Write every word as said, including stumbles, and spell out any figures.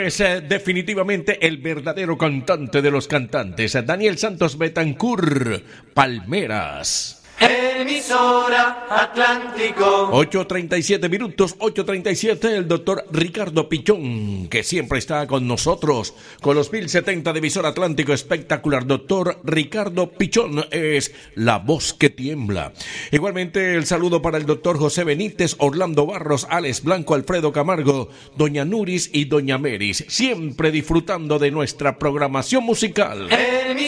es eh, definitivamente el verdadero cantante de los cantantes, Daniel Santos Betancur, Palmeras. Emisora Atlántico. ocho treinta y siete minutos, ocho treinta y siete, el doctor Ricardo Pichón, que siempre está con nosotros, con los mil setenta de Emisora Atlántico, espectacular. Doctor Ricardo Pichón es la voz que tiembla. Igualmente el saludo para el doctor José Benítez, Orlando Barros, Alex Blanco, Alfredo Camargo, doña Nuris y doña Meris, siempre disfrutando de nuestra programación musical.